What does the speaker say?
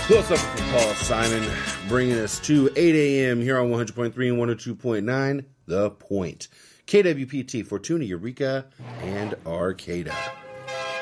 What's up for Paul Simon, bringing us to 8 a.m. here on 100.3 and 102.9, The Point. KWPT, Fortuna, Eureka, and Arcata.